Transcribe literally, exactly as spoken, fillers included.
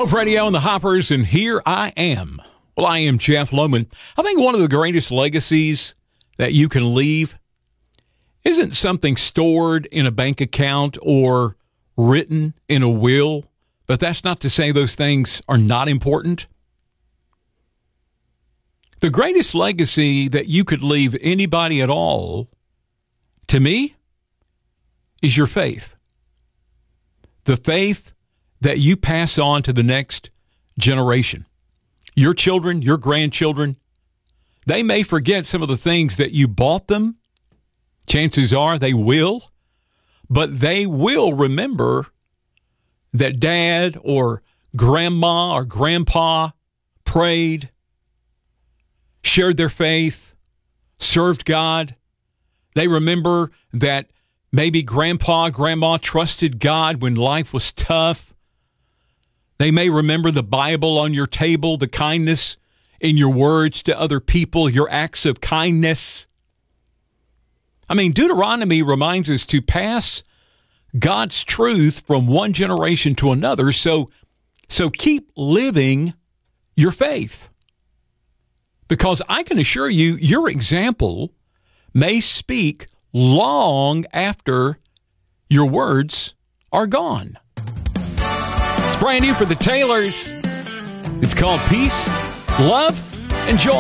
Hope Radio and the Hoppers, and here I am. Well, I am Jeff Lohman. I think one of the greatest legacies that you can leave isn't something stored in a bank account or written in a will, but that's not to say those things are not important. The greatest legacy that you could leave anybody at all, to me, is your faith. The faith that you pass on to the next generation. Your children, your grandchildren, they may forget some of the things that you bought them. Chances are they will, but they will remember that dad or grandma or grandpa prayed, shared their faith, served God. They remember that maybe grandpa, grandma trusted God when life was tough. They may remember the Bible on your table, the kindness in your words to other people, your acts of kindness. I mean, Deuteronomy reminds us to pass God's truth from one generation to another, so, so keep living your faith. Because I can assure you, your example may speak long after your words are gone. It's brand new for the Taylors. It's called Peace, Love, and Joy.